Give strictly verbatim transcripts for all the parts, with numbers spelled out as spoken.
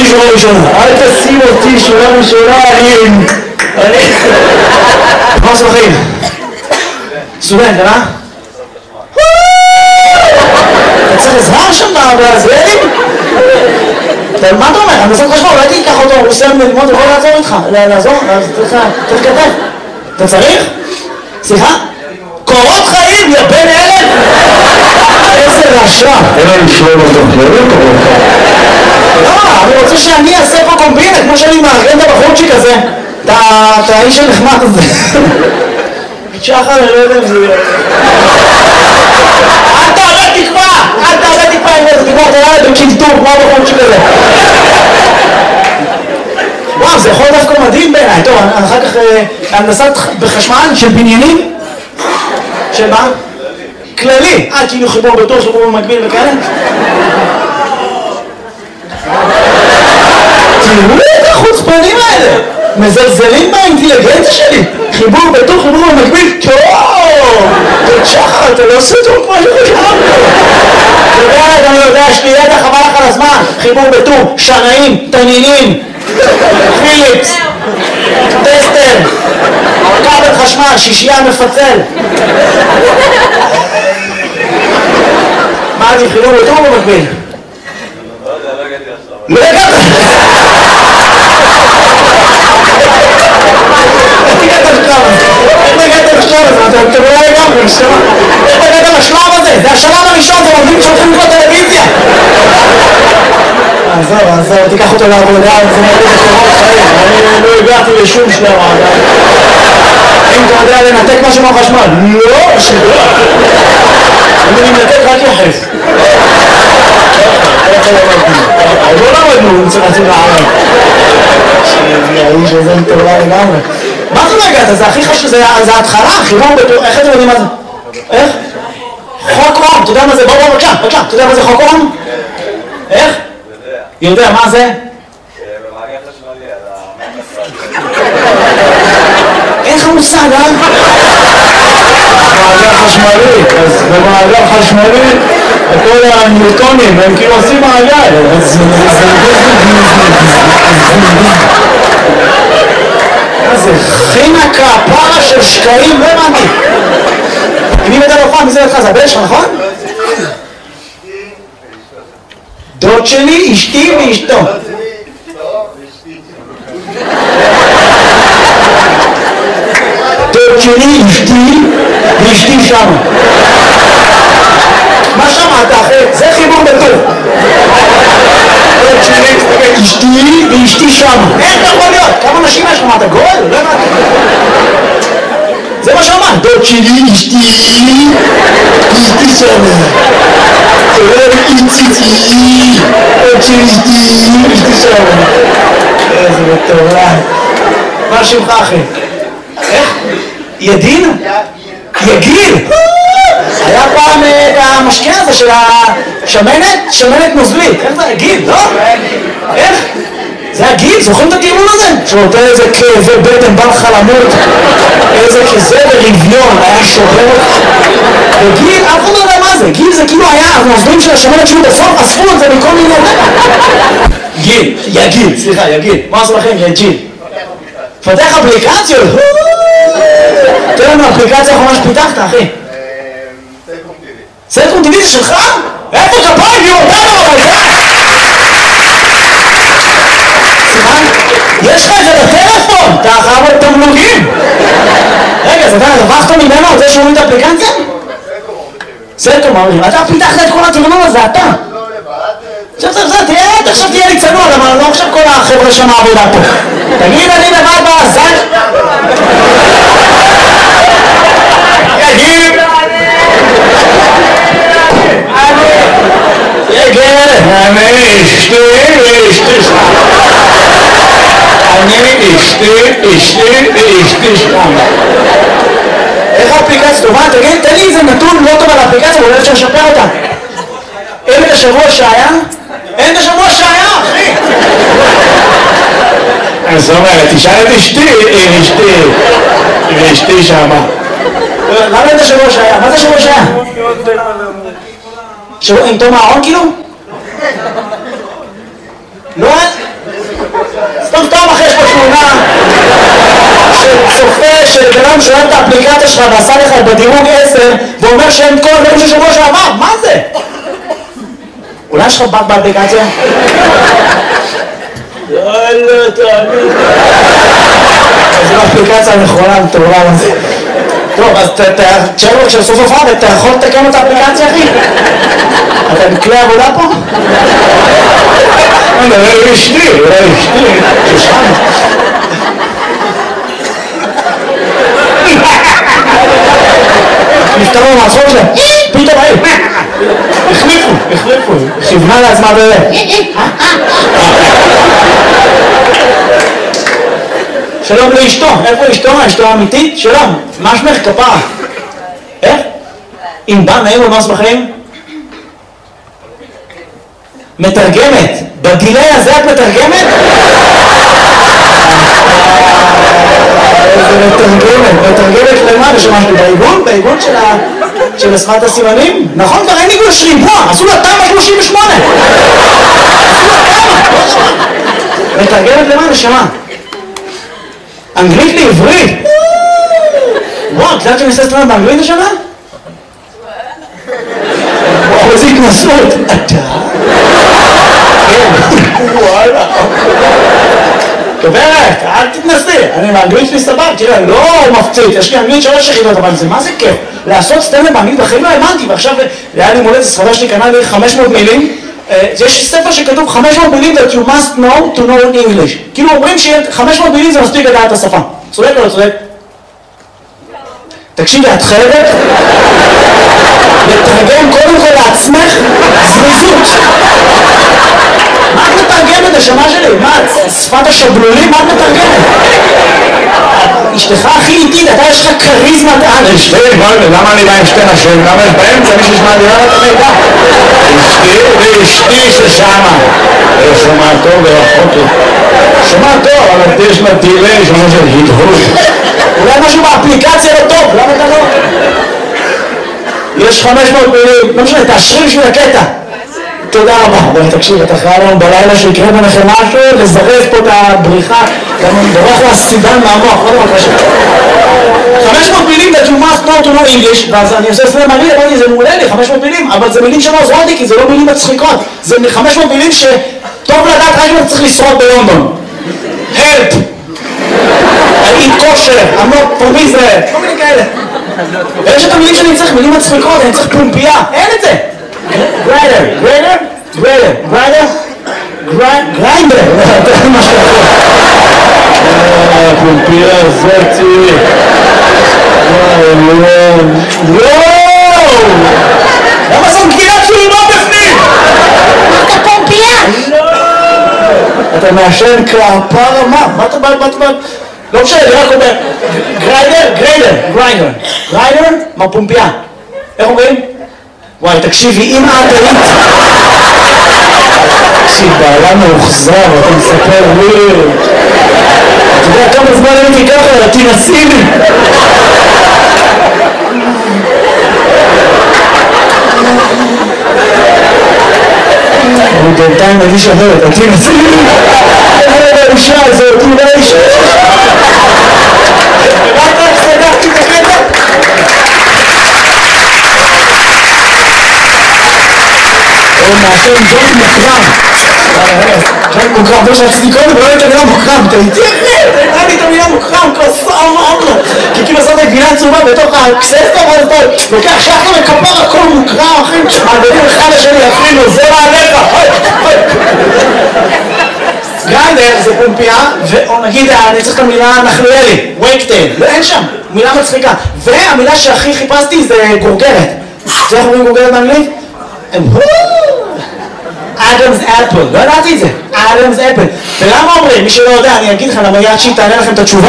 אותי שורה ראשונה. אל תשים אותי שורה ראשונה, אני... אני... מה עושה בחיים? סטודנט, אה? אתה צריך עזרה שם בעזריאלים? מה אתה אומר? אני עושה חשמל, אולי תיקח אותו, הוא עושה ללמוד, הוא יכול לעזור איתך. לעזור? אז צריך כתב. אתה צריך? סליחה? קורות חיים, יא בן אלף! איזה רשע! אין לנו שלום אותו, לא לא קורות חיים. לא, אני רוצה שאני אעשה פה קומבינה, כמו שאני מארגן את הבחורצ'יק הזה. את האיש הנחמד הזה. שחר, אני לא יודע אם זה... אל תעלה תקווה! אל תעלה תקווה עם איזה תקווה, תראה לי בקינטור, כמו הבחורצ'יק הזה. וואו, זה יכול דווקא מדהים בעיניי. טוב, אחר כך הנדסת בחשמל של בניינים. של מה? כללי. אה, כאילו חיבור בטור, חיבור במקביל וכאלה? תראו את החוצפנים האלה! מזלזלים באינטליגנציה שלי! חיבור בטור, חיבור במקביל, טוב! תשחר, אתה לא עושה טוב כמו שחשבנו! אתה יודע, אני יודע, יש לי ידע חבל לך על הזמן! חיבור בטור, שנאים, תנינים, פיליפס, טסטר, כבל חשמל, שישייה מפצל. מה אני חיבור בטור במקביל? לא הגעת! איך הגעת לשלב הזה? איך הגעת לשלב הזה? אתה לא לגמרי, איך הגעת לשלב הזה? זה השלב הראשון, זה עובדים שהולכים לקרוא טלוויזיה! עזוב, עזוב, תיקח אותו לעבודה, זה מראה בקורות חיים, אני לא הגעתי לשום שלב עדיין. אם אתה יודע לנתק משהו מהחשמל, לא, שלא. אני מנתק רק יחס. לא למדנו, רצינו לערב. האיש הזה מטורלל לגמרי. מה זה לא הגעת? זה הכי חשוב, זה ההתחלה, חיבור בטור, איך אתם יודעים מה זה? איך? חוק אום, אתה יודע מה זה? בוא בוא בבקשה, בבקשה, אתה יודע מה זה חוק אום? איך? יודע, מה זה? במעגל חשמלי, על המעגל אין לך מושג, אה? מעגל חשמלי, אז במעגל חשמלי כל הניוטונים הם כאילו עושים מעגל. מה זה? חינקה, פרה של שקעים, לא הבנתי. מי מדע לא פעם, מי זה ידך? זה הבן שלך, נכון? דוד שלי, אשתי ואשתו. דוד שלי, אשתי ואשתי שם. מה שמעת אחי? זה חיבור בטור. דוד שלי, אשתי ואשתי שם. איך זה יכול להיות? כמה נשים יש לך? מה אתה גול? לא הבנתי. זה מה שאמרת. דוד שלי, אשתי ואשתי שם. איציצי, עוד שלישתי, אשתי שם. איזה מטורף. מה שמך אחי? איך? ידין? יגיל? היה פעם את המשקיע הזה של השמנת, שמנת נוזלית. איך זה? גיל, לא? איך? זה הגיל, זוכרים את הטיעון הזה? שנותן איזה כאבי בטן, בא לך למות, איזה כזה ברביון, היה שובר. וגיל, אף אחד לא יודע מה זה, גיל זה כאילו היה, הנוזלים של השמנת שלו בסוף, אספו את זה מכל מיני... גיל, יגיל, סליחה, יגיל. מה עשו לכם? יגיל. פתח אפליקציות? תראה לנו אפליקציה האחרונה שפיתחת, אחי. סלקום טיווי. סלקום טיווי זה שלך? איפה כפיים? יהיו אותנו אבל זה? סליחה? יש לך את זה בטלפון, אתה חייב עוד תמלוגים. רגע, אז אתה רווחת ממנו על זה שהוא את האפליקציה? סלקום אומרים, אתה פיתחת את כל התכנון הזה, אתה. לא לבד. עכשיו, עכשיו, תהיה, עכשיו תהיה לי צנוע, אבל לא עכשיו כל החבר'ה שם העבודה פה. תגיד, אני לבד בעזן. יגיד. יגיד. אני אשתי ואשתי שם. אני אשתי, אשתי ואשתי שם. איך האפליקציה טובה? תגיד, תן לי איזה נתון לא טוב על האפליקציה, ואולי אפשר לשפר אותה. אין את השבוע שהיה? אין את השבוע שהיה, אחי! אז זאת אומרת, תשאל את אשתי, אשתי, ואשתי שמה. למה אין את השבוע שהיה? מה זה השבוע שהיה? שבוע עם תום הארון כאילו? לא, באפליקציה שלך ועשה לך בדירוג עשר ואומר שהם כל הדברים של שבוע שעבר, מה זה? אולי יש לך באג באפליקציה? לא, לא, תאמין. זו האפליקציה הנכונה, מטורף הזה. טוב, אז תשאר לו כשלסוף הופעה, אתה יכול לתקן את האפליקציה, אחי? אתה בכלי עבודה פה? אולי אשתי, אולי אשתי. ששם. נפטרו מהצחוק שלהם, פתאום היי, החליפו, החליפו, כיוונה לעצמה בזה. שלום לאשתו, איפה אשתו? אשתו האמיתית? שלום, מה שמך כפרה? איך? אם בא נעים ומה שמחים? מתרגמת, בגילי הזה את מתרגמת? איזה מתרגמת, מתרגמת למה? ושמשהו בעיגון? בעיגון של שפת הסימנים? נכון, כבר אין עיגון של ריבוע, עשו לה תמ"א שלושים ושמונה. מתרגמת למה? נשמה? אנגלית לעברית? וואו, את יודעת שאני עושה סטרנד באנגלית השנה? וואו, איזה התנסות. אתה? וואלה. גברת, אל תתנסי, אני באנגלית שלי סבבה, תראה, לא מפציץ, יש לי אנגלית שלוש יחידות, אבל זה מה זה כיף? לעשות סטנדאפ באנגלית בחיים לא האמנתי, ועכשיו היה לי מולדת, ספרדה שלי קנה לי חמש מאות מילים, יש ספר שכתוב חמש מאות מילים that you must know to know English, כאילו אומרים ש-חמש מאות מילים זה מספיק לדעת את השפה, צודק או לא צודק? תקשיבי, את חייבת לתרגם קודם כל לעצמך זריזות. מה את מתרגמת, השמה שלי? מה, שפת השבלולים? מה את מתרגמת? אשתך הכי איטית, אתה יש לך קריזמת על. אשתי, למה אני בא עם שתי נשים? למה יש באמצע מישהו שמעדירה את המידע? אשתי ואשתי ששמה. שומע טוב ורחוק לי. שומע טוב, אבל יש לה דילי, שומע של הדהוד. אולי משהו באפליקציה לא טוב, למה אתה לא? יש חמש מאות מילים, לא משנה, תאשרי בשביל הקטע. תודה רבה. בואי תקשיב, אתה חייב לנו בלילה שיקרה ביניכם משהו, לזרז פה את הבריחה, גם אני בורח לסידן מהמוח, לא דבר קשה. חמש מאות מילים that you must know to know English, ואז אני עושה סלם מראה, אמרתי, זה מעולה לי, חמש מאות מילים, אבל זה מילים שלא עוזרות לי, כי זה לא מילים מצחיקות. זה חמש מאות מילים שטוב לדעת רק אם אתה צריך לשרוד בלונדון. Help! I eat kosher, I'm not from Israel, כל מיני כאלה. ויש את המילים שאני צריך, מילים מצחיקות, אני צריך פומפייה, אין את זה. גריידר, גריידר, גריידר, גריידר, גריידר, זה מה שאתה פומפייה זאתי. וואו! למה זאת גבינת שולמה בפנים? אתה פומפייה? לא! אתה מעשן כפרה מה? מה אתה בא? מה אתה בא? לא משנה, אני רק אומר גריידר, גריידר, גריידר, גריידר, מה פומפייה? איך אומרים? וואי, תקשיבי, אם את היית... תקשיב, בעלה מאוחזר, אתה מספר וויר. אתה יודע כמה זמן הייתי ככה, תנסי לי. אני בינתיים מגיש אחרת, תנסי לי. איזה האישה הזאת, אולי אישה. ובאת איך סגרתי את הקטע? הוא מעשן ג'ון מוקרם. ג'ון מוקרם, לא שעשיתי קודם, ולא הייתה מילה מוקרם. אתה איתי אחרי, אתה הייתה לי את המילה מוקרם, כוסה אמרנו. כי כאילו עשית גבינה צהובה בתוך הקססטה, ואז אתה לוקח שחר וכפר הכל מוקרם, אחי. מעבירים אחד לשני, אפילו, זה מעליך. גריידר זה פומפייה, ונגיד, אני צריך את המילה נחלואלי, וייקטייל, לא אין שם, מילה מצחיקה. והמילה שהכי חיפשתי זה גורגרת. זה איך אומרים גורגרת באנגלית? אדמס אפל, לא ידעתי את זה, אדמס אפל. ולמה אומרים? מי שלא יודע, אני אגיד לך, למה יד שהיא תענה לכם את התשובה.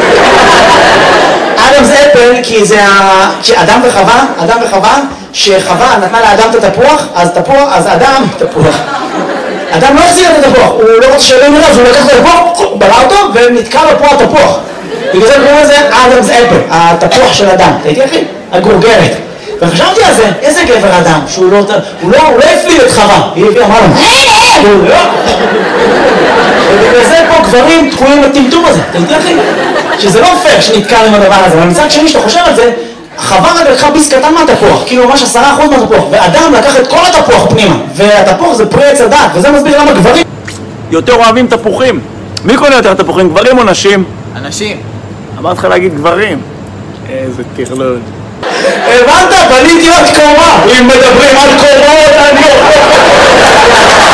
אדמס אפל, כי זה אדם וחווה, אדם וחווה, שחווה נתנה לאדם את התפוח, אז תפוח, אז אדם, תפוח. אדם לא החזיר את התפוח, הוא לא רוצה שאלה מראה, אז הוא לקח את התפוח, בלע אותו, ונתקע לו פה התפוח. בגלל זה קוראים לזה אדמס אפל, התפוח של אדם. תהייתי אחי? הגורגרת. וחשבתי על זה, איזה גבר אדם, שהוא לא, הוא לא, הוא לא הפליל את חווה, היא הביאה, אמרה לו, הוא לא. ובגלל זה פה הגברים תקועים בטמטום הזה, אתה יודע אחי? שזה לא פייר שנתקע עם הדבר הזה, אבל מצד שני שאתה חושב על זה, חבר רגע לקחה ביס קטן מהתפוח, כאילו ממש עשרה אחוז מהתפוח, ואדם לקח את כל התפוח פנימה, והתפוח זה פרי עץ הדעת, וזה מסביר למה גברים יותר אוהבים תפוחים. מי קונה יותר תפוחים, גברים או נשים? אנשים. אמרת לך להגיד גברים. איזה טרלול. הבנת? בניתי עוד קומה. אם מדברים על קומות, אני...